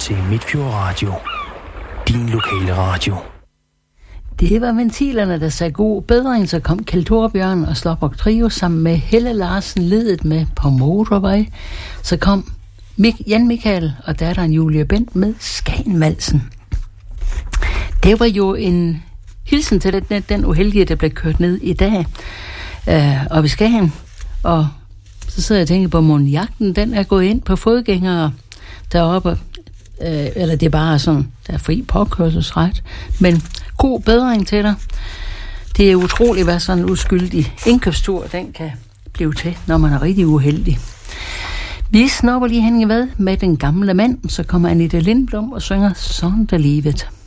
til Midtfjord Radio. Din lokale radio. Det var ventilerne, der sagde god bedring, så kom Kjeld Thorbjørn og Slåbrok Trio sammen med Helle Larsen ledet med På Motorvej. Så kom Jan Michael og datteren Julie Bent med Skagenvalsen. Det var jo en hilsen til den uheldige, der blev kørt ned i dag op i Skagen. Og så sidder jeg og tænker på, Monjagten, den er gået ind på fodgængere deroppe. Eller det er bare sådan, der er fri påkørselsret. Men god bedring til dig. Det er utroligt, hvad sådan en uskyldig indkøbstur, den kan blive til, når man er rigtig uheldig. Vi snupper lige hen i hvad med den gamle mand, så kommer Anita Lindblom og synger Sådan der livet.